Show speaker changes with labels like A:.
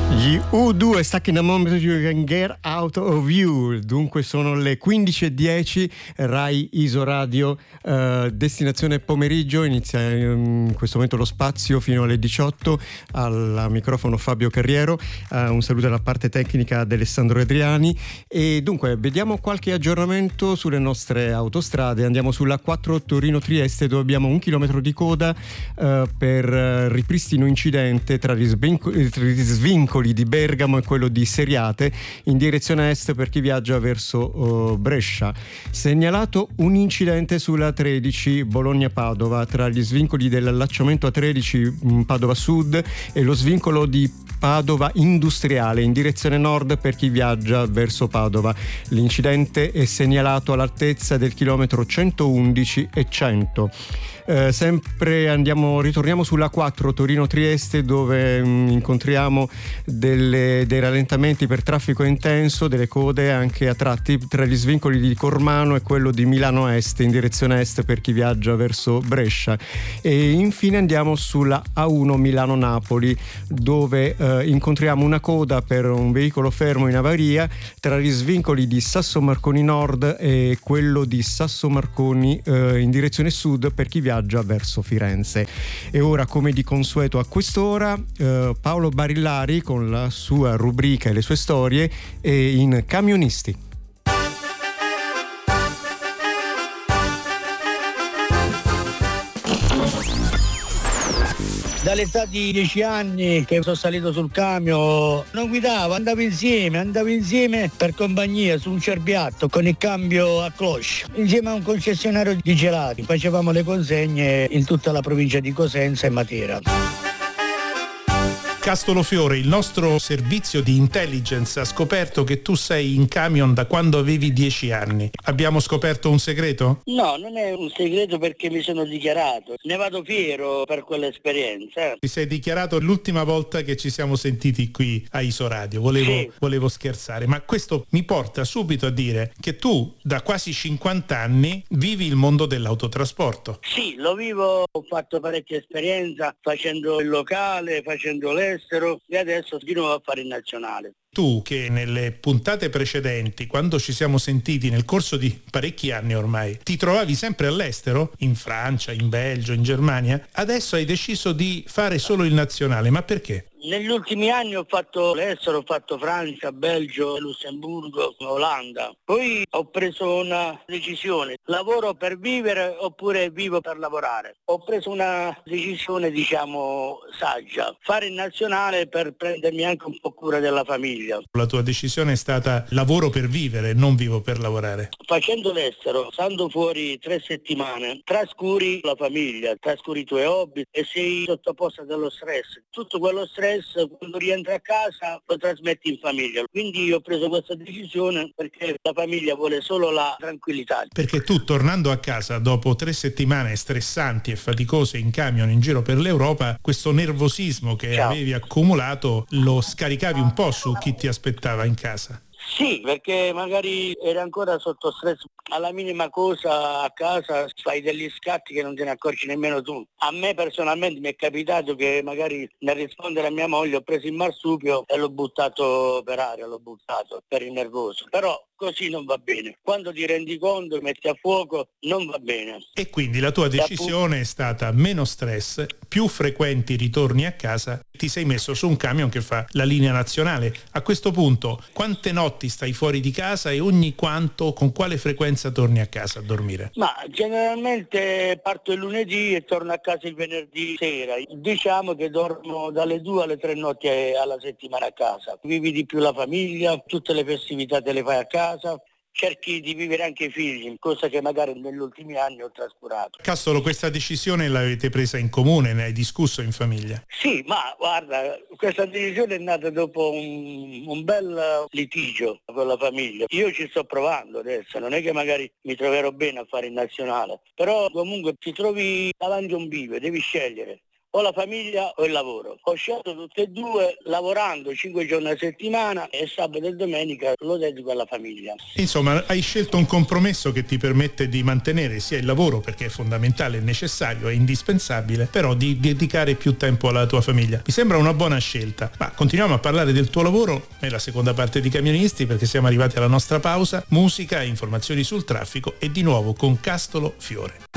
A: Gli U2 Stuck in a Moment You Can Get Out of You. Dunque sono le 15:10, Rai Isoradio, destinazione pomeriggio. Inizia in questo momento lo spazio fino alle 18. Al microfono Fabio Carriero, un saluto alla parte tecnica ad Alessandro Adriani. E dunque vediamo qualche aggiornamento sulle nostre autostrade. Andiamo sulla 4 Torino-Trieste, dove abbiamo 1 chilometro di coda per ripristino incidente tra gli svincoli di Bergamo e quello di Seriate in direzione est per chi viaggia verso Brescia. Segnalato un incidente sulla 13 Bologna-Padova tra gli svincoli dell'allacciamento A13 Padova Sud e lo svincolo di Padova Industriale in direzione nord per chi viaggia verso Padova. L'incidente è segnalato all'altezza del chilometro 111 e 100. Ritorniamo sulla 4 Torino-Trieste, dove incontriamo dei rallentamenti per traffico intenso, delle code anche a tratti tra gli svincoli di Cormano e quello di Milano Est in direzione est per chi viaggia verso Brescia. E infine andiamo sulla A1 Milano-Napoli, dove incontriamo una coda per un veicolo fermo in avaria tra gli svincoli di Sasso Marconi Nord e quello di Sasso Marconi in direzione sud per chi viaggia verso Firenze. E ora, come di consueto a quest'ora, Paolo Barillari con la sua rubrica e le sue storie in Camionisti.
B: Dall'età di 10 anni che sono salito sul camion, non guidavo, andavo insieme per compagnia su un cerbiatto con il cambio a cloche, insieme a un concessionario di gelati. Facevamo le consegne in tutta la provincia di Cosenza e Matera.
C: Castolofiore, il nostro servizio di intelligence ha scoperto che tu sei in camion da quando avevi 10 anni. Abbiamo scoperto un segreto?
B: No, non è un segreto perché mi sono dichiarato. Ne vado fiero per quell'esperienza.
C: Ti sei dichiarato l'ultima volta che ci siamo sentiti qui a Isoradio. Volevo scherzare, ma questo mi porta subito a dire che tu da quasi 50 anni vivi il mondo dell'autotrasporto.
B: Sì, lo vivo, ho fatto parecchia esperienza facendo il locale, facendo l'estero e adesso di nuovo a fare il nazionale.
C: Tu che nelle puntate precedenti, quando ci siamo sentiti nel corso di parecchi anni ormai, ti trovavi sempre all'estero, in Francia, in Belgio, in Germania, adesso hai deciso di fare solo il nazionale, ma perché?
B: Negli ultimi anni ho fatto l'estero, ho fatto Francia, Belgio, Lussemburgo, Olanda. Poi ho preso una decisione, lavoro per vivere oppure vivo per lavorare. Ho preso una decisione, saggia, fare il nazionale per prendermi anche un po' cura della famiglia.
C: La tua decisione è stata lavoro per vivere, non vivo per lavorare.
B: Facendo l'estero, stando fuori 3 settimane, trascuri la famiglia, trascuri i tuoi hobby e sei sottoposta dello stress. Tutto quello stress quando rientri a casa lo trasmetti in famiglia. Quindi io ho preso questa decisione perché la famiglia vuole solo la tranquillità.
C: Perché tu, tornando a casa dopo 3 settimane stressanti e faticose in camion in giro per l'Europa, questo nervosismo che avevi accumulato lo scaricavi un po' su chi ti aspettava in casa.
B: Sì, perché magari eri ancora sotto stress. Alla minima cosa a casa fai degli scatti che non te ne accorgi nemmeno tu. A me personalmente mi è capitato che magari nel rispondere a mia moglie ho preso il marsupio e l'ho buttato per aria, per il nervoso. Però così non va bene. Quando ti rendi conto, metti a fuoco, non va bene.
C: E quindi la tua decisione è stata meno stress, più frequenti ritorni a casa, ti sei messo su un camion che fa la linea nazionale. A questo punto, quante notti stai fuori di casa e ogni quanto, con quale frequenza torni a casa a dormire?
B: Ma generalmente parto il lunedì e torno a casa il venerdì sera. Diciamo che dormo dalle 2 alle 3 notti alla settimana a casa. Vivi di più la famiglia, tutte le festività te le fai a casa. Cerchi di vivere anche i figli, cosa che magari negli ultimi anni ho trascurato.
C: Castolo, questa decisione l'avete presa in comune, ne hai discusso in famiglia?
B: Sì, ma guarda, questa decisione è nata dopo un bel litigio con la famiglia. Io ci sto provando adesso, non è che magari mi troverò bene a fare il nazionale, però comunque ti trovi davanti a un bivio, devi scegliere. o la famiglia o il lavoro. Ho scelto tutte e due, lavorando 5 giorni a settimana e sabato e domenica lo dedico alla famiglia.
C: Insomma, hai scelto un compromesso che ti permette di mantenere sia il lavoro, perché è fondamentale, è necessario, è indispensabile, però di dedicare più tempo alla tua famiglia. Mi sembra una buona scelta. Ma continuiamo a parlare del tuo lavoro nella seconda parte di Camionisti, perché siamo arrivati alla nostra pausa. Musica, informazioni sul traffico e di nuovo con Castolo Fiore.